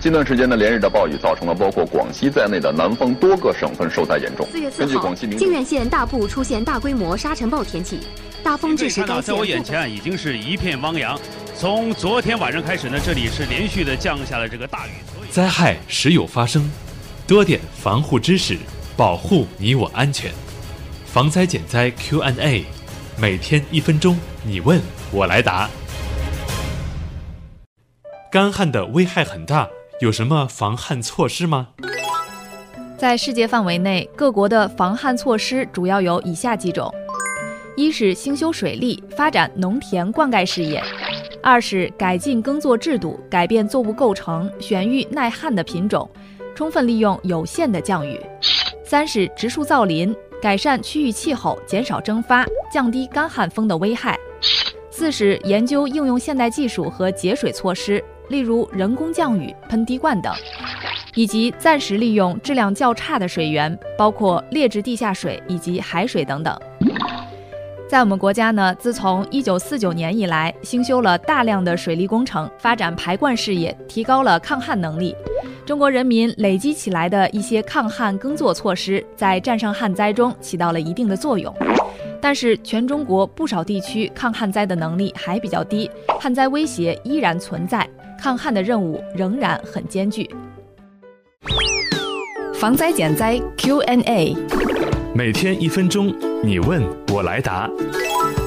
近段时间连日的暴雨造成了包括广西在内的南方多个省份受灾严重。 4月4号，靖远县大部出现大规模沙尘暴天气，大风致使该县。 在我眼前已经是一片汪洋。从昨天晚上开始呢，这里是连续的降下了这个大雨。 灾害时有发生，多点防护知识，保护你我安全。防灾减灾 Q&A， 每天1分钟，你问我来答。干旱的危害很大，有什么防旱措施吗？ 在世界范围内，各国的防旱措施主要有以下几种：一是兴修水利，发展农田灌溉事业；二是改进耕作制度，改变作物构成，选育耐旱的品种，充分利用有限的降雨；三是植树造林，改善区域气候，减少蒸发，降低干旱风的危害；四是研究应用现代技术和节水措施，例如人工降雨、喷滴灌等，以及暂时利用质量较差的水源，包括劣质地下水以及海水等等。在我们国家呢，自从1949年以来，兴修了大量的水利工程，发展排灌事业，提高了抗旱能力。中国人民累积起来的一些抗旱耕作措施，在战胜旱灾中起到了一定的作用。但是全中国不少地区抗旱灾的能力还比较低，旱灾威胁依然存在，抗旱的任务仍然很艰巨。 防灾减灾 Q&A， 每天1分钟，你问我来答。